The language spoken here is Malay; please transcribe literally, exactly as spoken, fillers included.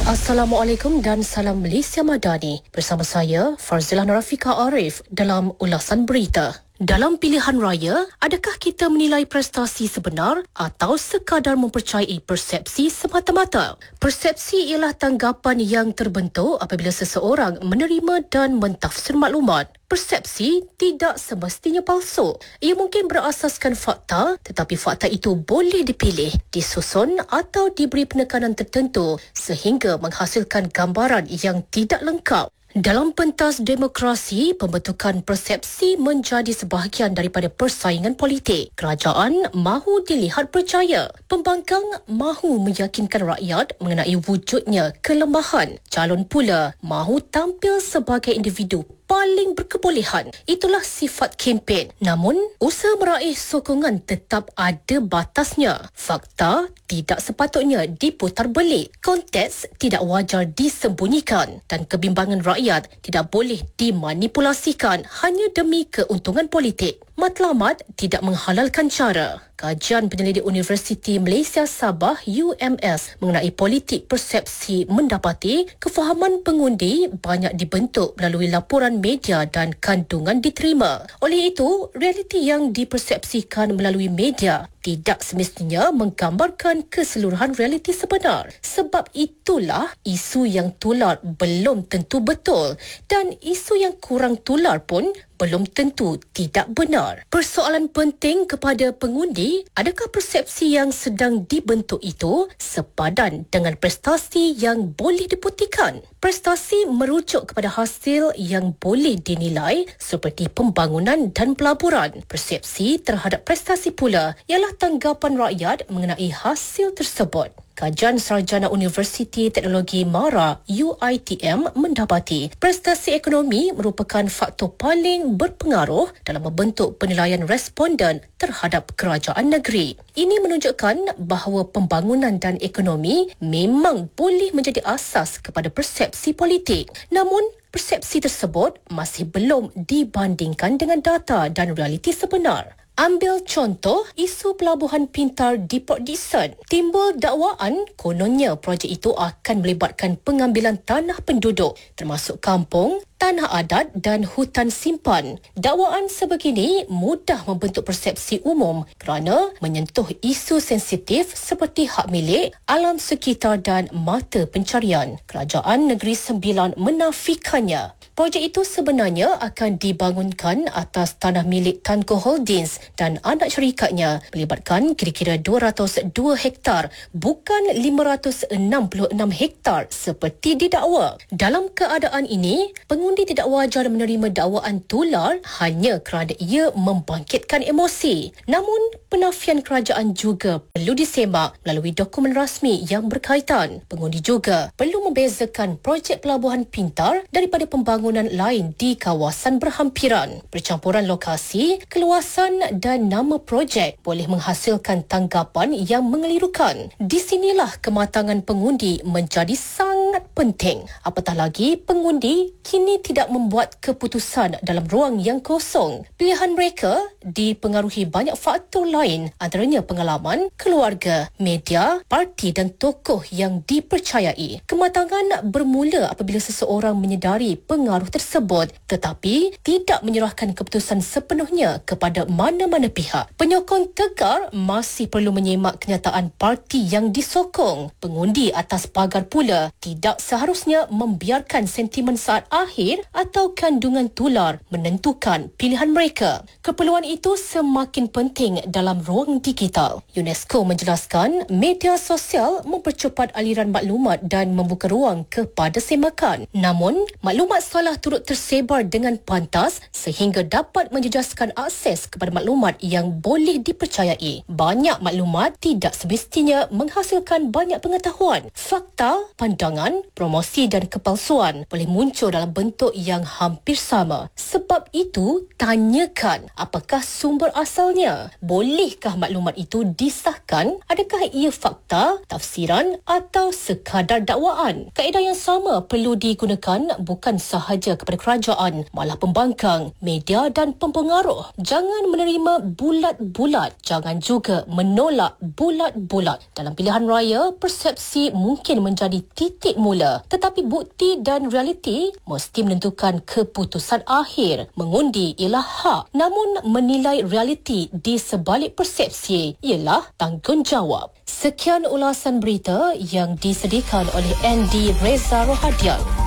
Assalamualaikum dan salam Malaysia Madani. Bersama saya, Farzilah Narafika Arif dalam ulasan berita. Dalam pilihan raya, adakah kita menilai prestasi sebenar atau sekadar mempercayai persepsi semata-mata? Persepsi ialah tanggapan yang terbentuk apabila seseorang menerima dan mentafsir maklumat. Persepsi tidak semestinya palsu. Ia mungkin berasaskan fakta, tetapi fakta itu boleh dipilih, disusun atau diberi penekanan tertentu sehingga menghasilkan gambaran yang tidak lengkap. Dalam pentas demokrasi, pembentukan persepsi menjadi sebahagian daripada persaingan politik. Kerajaan mahu dilihat percaya. Pembangkang mahu meyakinkan rakyat mengenai wujudnya kelemahan. Calon pula mahu tampil sebagai individu paling berkebolehan. Itulah sifat kempen. Namun, usaha meraih sokongan tetap ada batasnya. Fakta tidak sepatutnya diputar belik. Konteks tidak wajar disembunyikan dan kebimbangan rakyat tidak boleh dimanipulasikan hanya demi keuntungan politik. Matlamat tidak menghalalkan cara. Kajian penyelidik Universiti Malaysia Sabah U M S mengenai politik persepsi mendapati kefahaman pengundi banyak dibentuk melalui laporan media dan kandungan diterima. Oleh itu, realiti yang dipersepsikan melalui media tidak semestinya menggambarkan keseluruhan realiti sebenar. Sebab itulah isu yang tular belum tentu betul dan isu yang kurang tular pun belum tentu tidak benar. Persoalan penting kepada pengundi, adakah persepsi yang sedang dibentuk itu sepadan dengan prestasi yang boleh dibuktikan? Prestasi merujuk kepada hasil yang boleh dinilai seperti pembangunan dan pelaburan. Persepsi terhadap prestasi pula ialah tanggapan rakyat mengenai hasil tersebut. Kajian Sarjana Universiti Teknologi MARA U I T M mendapati prestasi ekonomi merupakan faktor paling berpengaruh dalam membentuk penilaian responden terhadap kerajaan negeri. Ini menunjukkan bahawa pembangunan dan ekonomi memang boleh menjadi asas kepada persepsi politik. Namun, persepsi tersebut masih belum dibandingkan dengan data dan realiti sebenar. Ambil contoh isu pelabuhan pintar di Port Dickson. Timbul dakwaan kononnya projek itu akan melibatkan pengambilan tanah penduduk termasuk kampung, tanah adat dan hutan simpan. Dakwaan sebegini mudah membentuk persepsi umum kerana menyentuh isu sensitif seperti hak milik, alam sekitar dan mata pencarian. Kerajaan Negeri Sembilan menafikannya. Projek itu sebenarnya akan dibangunkan atas tanah milik Tanko Holdings dan anak syarikatnya, melibatkan kira-kira dua ratus dua hektar bukan lima ratus enam puluh enam hektar seperti didakwa. Dalam keadaan ini, pengundi tidak wajar menerima dakwaan tular hanya kerana ia membangkitkan emosi. Namun, penafian kerajaan juga perlu disemak melalui dokumen rasmi yang berkaitan. Pengundi juga perlu membezakan projek pelabuhan pintar daripada pembangunan lain di kawasan berhampiran. Percampuran lokasi, keluasan dan nama projek boleh menghasilkan tanggapan yang mengelirukan. Di sinilah kematangan pengundi menjadi sangat penting. Apatah lagi, pengundi kini tidak membuat keputusan dalam ruang yang kosong. Pilihan mereka dipengaruhi banyak faktor lain, antaranya pengalaman, keluarga, media, parti dan tokoh yang dipercayai. Kematangan bermula apabila seseorang menyedari pengaruh tersebut tetapi tidak menyerahkan keputusan sepenuhnya kepada mana-mana pihak. Penyokong tegar masih perlu menyemak kenyataan parti yang disokong. Pengundi atas pagar pula tidak seharusnya membiarkan sentimen saat akhir atau kandungan tular menentukan pilihan mereka. Keperluan itu semakin penting dalam ruang digital. UNESCO menjelaskan media sosial mempercepat aliran maklumat dan membuka ruang kepada semakan. Namun, maklumat salah turut tersebar dengan pantas sehingga dapat menjejaskan akses kepada maklumat yang boleh dipercayai. Banyak maklumat tidak semestinya menghasilkan banyak pengetahuan. Fakta, pandangan, promosi dan kepalsuan boleh muncul dalam bentuk yang hampir sama. Sebab itu, tanyakan apakah sumber asalnya. Bolehkah maklumat itu disahkan? Adakah ia fakta, tafsiran atau sekadar dakwaan? Kaedah yang sama perlu digunakan bukan sahaja kepada kerajaan, malah pembangkang, media dan pempengaruh. Jangan menerima bulat-bulat. Jangan juga menolak bulat-bulat. Dalam pilihan raya, persepsi mungkin menjadi titik mula. Tetapi bukti dan realiti mesti menentukan keputusan akhir. Mengundi ialah hak. Namun menilai realiti di sebalik persepsi ialah tanggungjawab. Sekian ulasan berita yang disediakan oleh Andy Reza Rohadian.